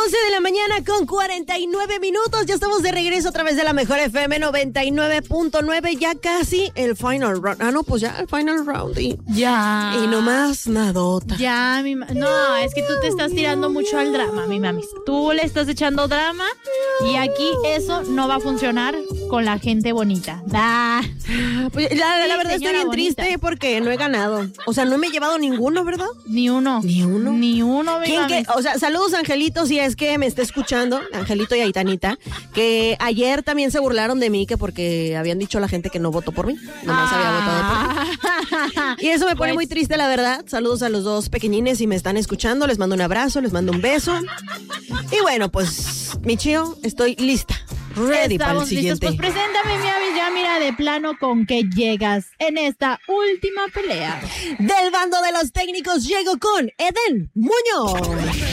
11 de la mañana con 49 minutos. Ya estamos de regreso a través de la mejor FM 99.9. Ya casi el final round. Ah, no, pues ya el final round. Ya. Y nomás nadota. Ya, no, es que tú te estás tirando mucho al drama, mi mami. Tú le estás echando drama y aquí eso no va a funcionar con la gente bonita. Pues la verdad estoy bien bonita. triste porque no he ganado. O sea, no me he llevado ninguno, ¿verdad? Ni uno, mi ¿Quién mami. o sea, saludos, Angelito, si es que me está escuchando, Angelito y Aitanita, que ayer también se burlaron de mí, que porque habían dicho a la gente que no votó por mí, nomás había votado por mí. Y eso me pone muy triste, la verdad. Saludos a los dos pequeñines si me están escuchando, les mando un abrazo, les mando un beso. Y bueno, pues, mi chío, estoy lista. Ready para el siguiente. Listos. Pues preséntame, mi avis, ya mira de plano con qué llegas en esta última pelea. Del bando de los técnicos llego con Eden Muñoz.